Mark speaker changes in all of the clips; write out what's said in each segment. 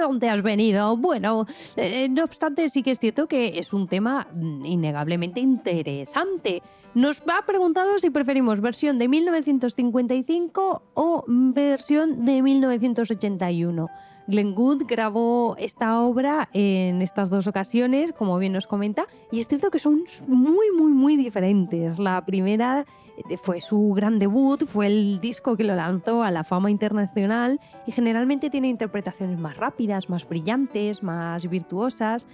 Speaker 1: dónde has venido? Bueno, no obstante, sí que es cierto que es un tema innegablemente interesante. Nos ha preguntado si preferimos versión de 1955 o versión de 1981. Glenn Gould grabó esta obra en estas dos ocasiones, como bien nos comenta, y es cierto que son muy diferentes. La primera fue su gran debut, fue el disco que lo lanzó a la fama internacional y generalmente tiene interpretaciones más rápidas, más brillantes, más virtuosas.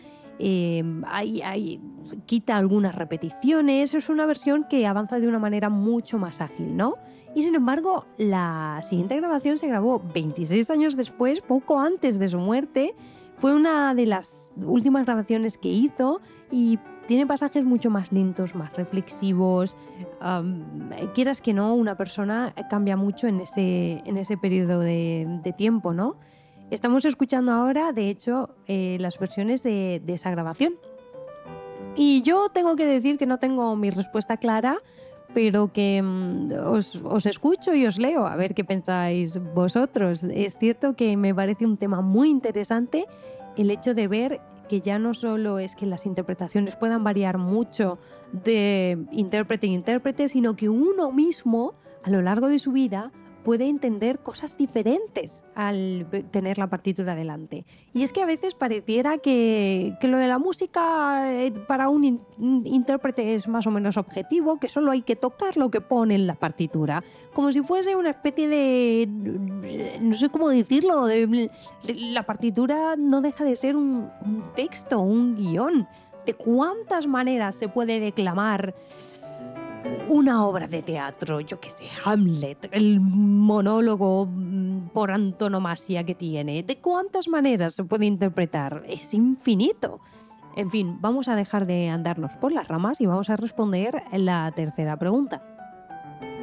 Speaker 1: Quita algunas repeticiones, es una versión que avanza de una manera mucho más ágil, ¿no? Y sin embargo, la siguiente grabación se grabó 26 años después, poco antes de su muerte. Fue una de las últimas grabaciones que hizo y tiene pasajes mucho más lentos, más reflexivos. Quieras que no, una persona cambia mucho en ese periodo de tiempo, ¿no? Estamos escuchando ahora, de hecho, las versiones de esa grabación. Y yo tengo que decir que no tengo mi respuesta clara, pero que os escucho y os leo a ver qué pensáis vosotros. Es cierto que me parece un tema muy interesante el hecho de ver que ya no solo es que las interpretaciones puedan variar mucho de intérprete a intérprete, sino que uno mismo a lo largo de su vida puede entender cosas diferentes al tener la partitura delante. Y es que a veces pareciera que lo de la música para un intérprete es más o menos objetivo, que solo hay que tocar lo que pone en la partitura. Como si fuese una especie de... no sé cómo decirlo. La partitura no deja de ser un texto, un guión. ¿De cuántas maneras se puede declamar una obra de teatro? Yo qué sé, Hamlet, el monólogo por antonomasia que tiene. ¿De cuántas maneras se puede interpretar? Es infinito. En fin, vamos a dejar de andarnos por las ramas y vamos a responder la tercera pregunta.